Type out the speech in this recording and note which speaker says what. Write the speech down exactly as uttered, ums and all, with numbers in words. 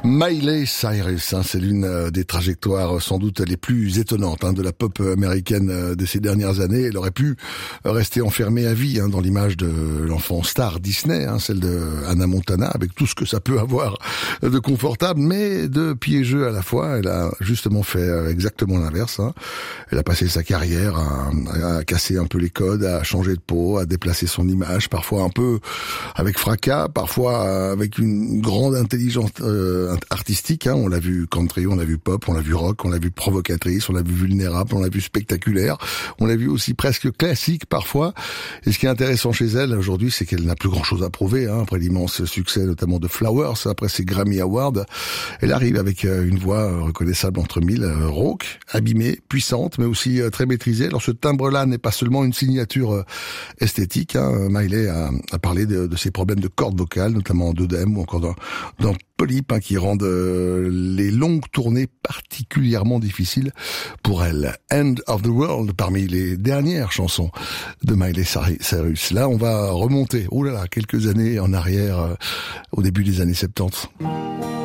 Speaker 1: Miley Cyrus, hein, c'est l'une des trajectoires sans doute les plus étonnantes hein, de la pop américaine de ces dernières années. Elle aurait pu rester enfermée à vie hein, dans l'image de l'enfant star Disney, hein, celle de Hannah Montana, avec tout ce que ça peut avoir de confortable, mais de piégeux à la fois. Elle a justement fait exactement l'inverse. Hein. Elle a passé sa carrière à, à casser un peu les codes, à changer de peau, à déplacer son image, parfois un peu avec fracas, parfois avec une grande intelligence euh, artistique, hein. On l'a vu country, on l'a vu pop, on l'a vu rock, on l'a vu provocatrice, on l'a vu vulnérable, on l'a vu spectaculaire, on l'a vu aussi presque classique parfois. Et ce qui est intéressant chez elle aujourd'hui, c'est qu'elle n'a plus grand chose à prouver, hein, après l'immense succès notamment de Flowers, après ses Grammy Awards. Elle arrive avec une voix reconnaissable entre mille, rauque, abîmée, puissante, mais aussi très maîtrisée. Alors ce timbre-là n'est pas seulement une signature esthétique, hein. Miley a, a parlé de, de ses problèmes de cordes vocales, notamment en d'œdème ou encore dans, dans polypes, hein, qui rendent euh, les longues tournées particulièrement difficiles pour elle. End of the World, parmi les dernières chansons de Miley Cyrus. Là, on va remonter, oh là là, quelques années en arrière, euh, au début des années soixante-dix.